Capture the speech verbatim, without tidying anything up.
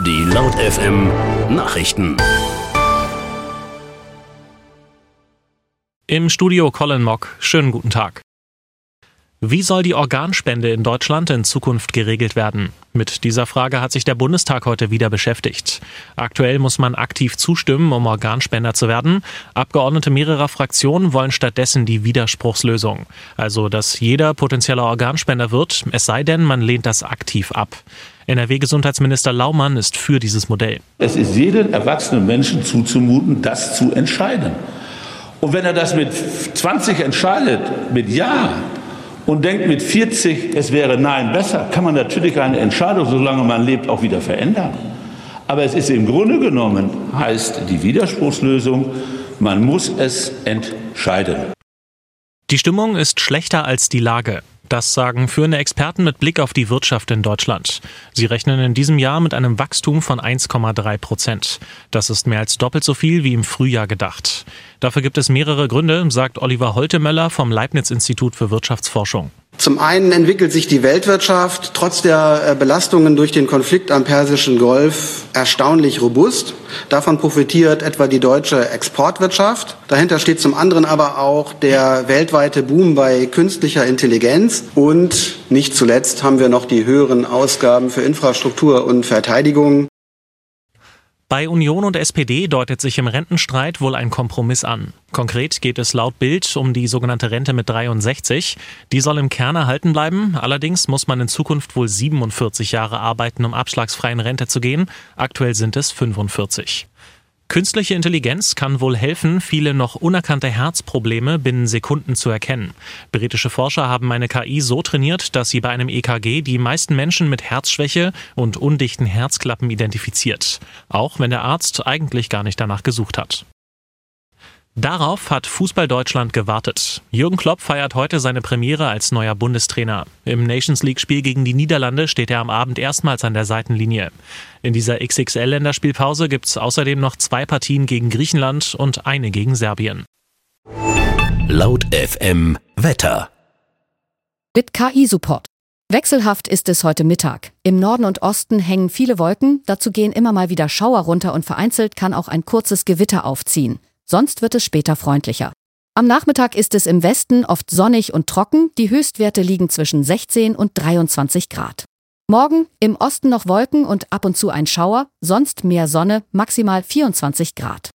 Die Laut F M Nachrichten. Im Studio Colin Mock. Schönen guten Tag. Wie soll die Organspende in Deutschland in Zukunft geregelt werden? Mit dieser Frage hat sich der Bundestag heute wieder beschäftigt. Aktuell muss man aktiv zustimmen, um Organspender zu werden. Abgeordnete mehrerer Fraktionen wollen stattdessen die Widerspruchslösung. Also, dass jeder potenzieller Organspender wird, es sei denn, man lehnt das aktiv ab. N R W-Gesundheitsminister Laumann ist für dieses Modell. Es ist jedem erwachsenen Menschen zuzumuten, das zu entscheiden. Und wenn er das mit zwanzig entscheidet, mit Ja, und denkt mit vierzig, es wäre Nein besser, kann man natürlich eine Entscheidung, solange man lebt, auch wieder verändern. Aber es ist im Grunde genommen, heißt die Widerspruchslösung, man muss es entscheiden. Die Stimmung ist schlechter als die Lage. Das sagen führende Experten mit Blick auf die Wirtschaft in Deutschland. Sie rechnen in diesem Jahr mit einem Wachstum von eins Komma drei Prozent. Das ist mehr als doppelt so viel wie im Frühjahr gedacht. Dafür gibt es mehrere Gründe, sagt Oliver Holtemöller vom Leibniz-Institut für Wirtschaftsforschung. Zum einen entwickelt sich die Weltwirtschaft trotz der Belastungen durch den Konflikt am Persischen Golf erstaunlich robust. Davon profitiert etwa die deutsche Exportwirtschaft. Dahinter steht zum anderen aber auch der weltweite Boom bei künstlicher Intelligenz. Und nicht zuletzt haben wir noch die höheren Ausgaben für Infrastruktur und Verteidigung. Bei Union und S P D deutet sich im Rentenstreit wohl ein Kompromiss an. Konkret geht es laut Bild um die sogenannte Rente mit dreiundsechzig. Die soll im Kern erhalten bleiben. Allerdings muss man in Zukunft wohl siebenundvierzig Jahre arbeiten, um abschlagsfrei in Rente zu gehen. Aktuell sind es fünfundvierzig. Künstliche Intelligenz kann wohl helfen, viele noch unerkannte Herzprobleme binnen Sekunden zu erkennen. Britische Forscher haben eine K I so trainiert, dass sie bei einem E K G die meisten Menschen mit Herzschwäche und undichten Herzklappen identifiziert. Auch wenn der Arzt eigentlich gar nicht danach gesucht hat. Darauf hat Fußball Deutschland gewartet. Jürgen Klopp feiert heute seine Premiere als neuer Bundestrainer. Im Nations-League-Spiel gegen die Niederlande steht er am Abend erstmals an der Seitenlinie. In dieser X X L-Länderspielpause gibt es außerdem noch zwei Partien gegen Griechenland und eine gegen Serbien. Laut F M Wetter. Mit K I-Support. Wechselhaft ist es heute Mittag. Im Norden und Osten hängen viele Wolken, dazu gehen immer mal wieder Schauer runter und vereinzelt kann auch ein kurzes Gewitter aufziehen. Sonst wird es später freundlicher. Am Nachmittag ist es im Westen oft sonnig und trocken, die Höchstwerte liegen zwischen sechzehn und dreiundzwanzig Grad. Morgen im Osten noch Wolken und ab und zu ein Schauer, sonst mehr Sonne, maximal vierundzwanzig Grad.